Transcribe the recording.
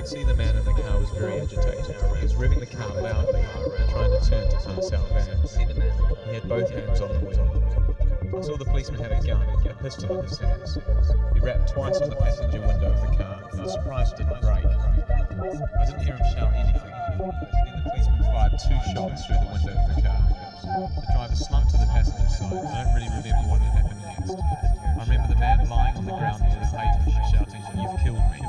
could see the man in the car was very agitated. He was revving the car loudly, trying to turn to pass out vans. He had both hands on the wheel. I saw the policeman had a gun, a pistol in his hands. He rapped twice on the passenger window of the car, and I was surprised it didn't break. I didn't hear him shout anything. Then the policeman fired 2 shots through the window of the car. The driver slumped to the passenger side. I don't really remember what had happened next. I remember the man lying on the ground near the pavement shouting, "You've killed me."